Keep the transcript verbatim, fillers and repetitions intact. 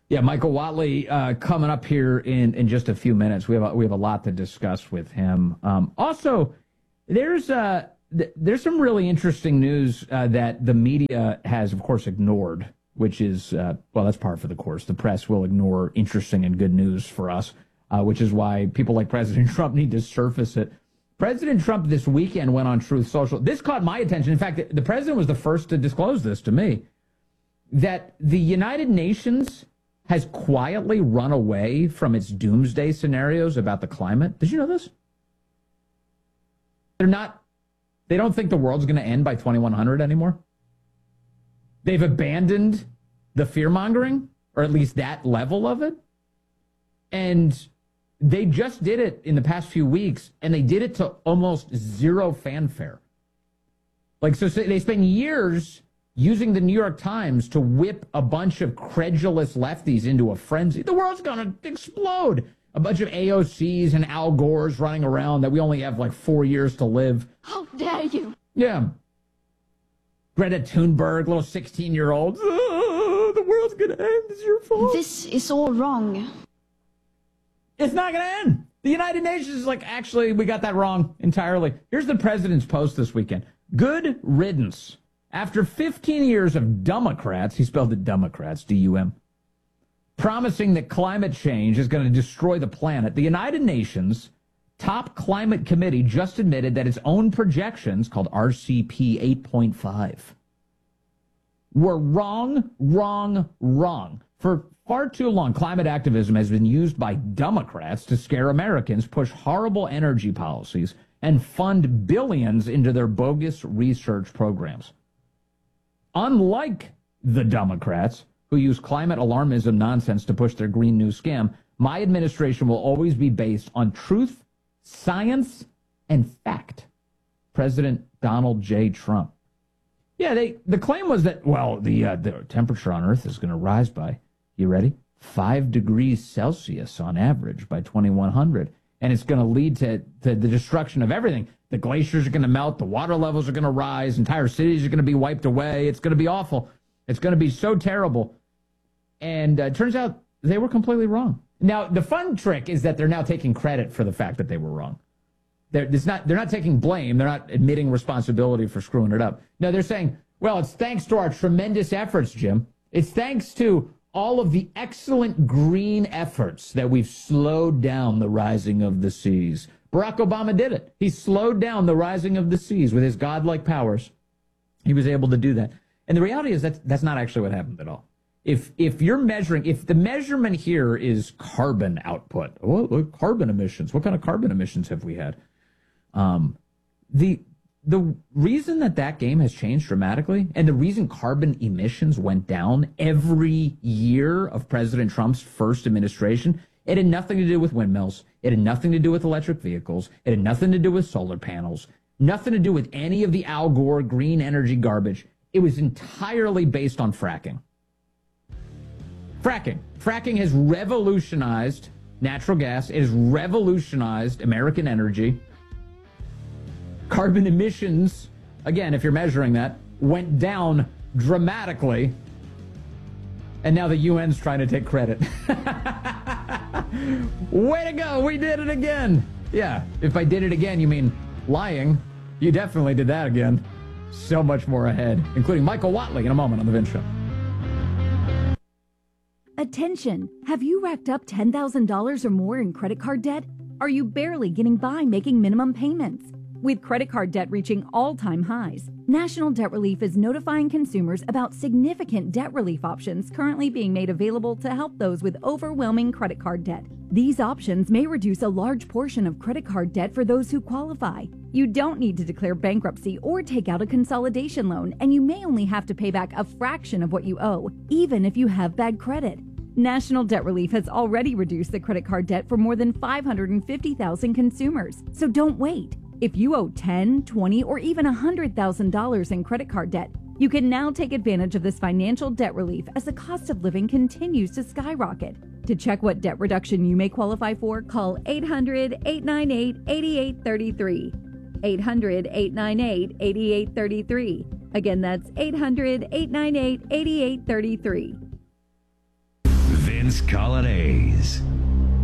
Yeah, Michael Watley uh, coming up here in, in just a few minutes. We have a, we have a lot to discuss with him. Um, also, there's uh, th- there's some really interesting news uh, that the media has, of course, ignored, which is, uh, well, that's par for the course. The press will ignore interesting and good news for us, uh, which is why people like President Trump need to surface it. President Trump this weekend went on Truth Social. This caught my attention. In fact, the president was the first to disclose this to me, that the United Nations has quietly run away from its doomsday scenarios about the climate. Did you know this? They're not, they don't think the world's going to end by twenty-one hundred anymore. They've abandoned the fear-mongering, or at least that level of it. And they just did it in the past few weeks, and they did it to almost zero fanfare. Like, so they spent years using the New York Times to whip a bunch of credulous lefties into a frenzy. The world's going to explode. A bunch of A O Cs and Al Gores running around that we only have like four years to live. How dare you? Yeah. Greta Thunberg, little sixteen-year-old. Oh, the world's going to end. It's your fault. This is all wrong. It's not going to end. The United Nations is like, actually, we got that wrong entirely. Here's the president's post this weekend. Good riddance. After fifteen years of Democrats, he spelled it Democrats, D U M, promising that climate change is going to destroy the planet, the United Nations top climate committee just admitted that its own projections, called R C P eight point five, were wrong, wrong, wrong. For far too long, climate activism has been used by Democrats to scare Americans, push horrible energy policies, and fund billions into their bogus research programs. Unlike the Democrats, who use climate alarmism nonsense to push their Green New scam, my administration will always be based on truth, science, and fact. President Donald J. Trump. Yeah, they the claim was that, well, the, uh, the temperature on Earth is going to rise by, you ready? Five degrees Celsius on average by twenty-one hundred. And it's going to lead to, to the destruction of everything. The glaciers are going to melt. The water levels are going to rise. Entire cities are going to be wiped away. It's going to be awful. It's going to be so terrible. And uh, it turns out they were completely wrong. Now, the fun trick is that they're now taking credit for the fact that they were wrong. They're, it's not, they're not taking blame. They're not admitting responsibility for screwing it up. No, they're saying, well, it's thanks to our tremendous efforts, Jim. It's thanks to all of the excellent green efforts that we've slowed down the rising of the seas. Barack Obama did it. He slowed down the rising of the seas with his godlike powers. He was able to do that. And the reality is that that's not actually what happened at all. If if you're measuring, if the measurement here is carbon output, what, what carbon emissions, what kind of carbon emissions have we had? Um, the the reason that that game has changed dramatically, and the reason carbon emissions went down every year of President Trump's first administration, it had nothing to do with windmills. It had nothing to do with electric vehicles. It had nothing to do with solar panels. Nothing to do with any of the Al Gore green energy garbage. It was entirely based on fracking. Fracking. Fracking has revolutionized natural gas. It has revolutionized American energy. Carbon emissions, again, if you're measuring that, went down dramatically. And now the U N's trying to take credit. Way to go. We did it again. Yeah, if I did it again, you mean lying. You definitely did that again. So much more ahead, including Michael Watley in a moment on The Vince Show. Attention! Have you racked up ten thousand dollars or more in credit card debt? Are you barely getting by making minimum payments? With credit card debt reaching all-time highs, National Debt Relief is notifying consumers about significant debt relief options currently being made available to help those with overwhelming credit card debt. These options may reduce a large portion of credit card debt for those who qualify. You don't need to declare bankruptcy or take out a consolidation loan, and you may only have to pay back a fraction of what you owe, even if you have bad credit. National Debt Relief has already reduced the credit card debt for more than five hundred fifty thousand consumers, so don't wait. If you owe ten, twenty, or even one hundred thousand dollars in credit card debt, you can now take advantage of this financial debt relief as the cost of living continues to skyrocket. To check what debt reduction you may qualify for, call eight hundred, eight nine eight, eight eight three three. eight hundred, eight nine eight, eight eight three three. Again, that's eight hundred, eight nine eight, eight eight three three. Vince call it A's.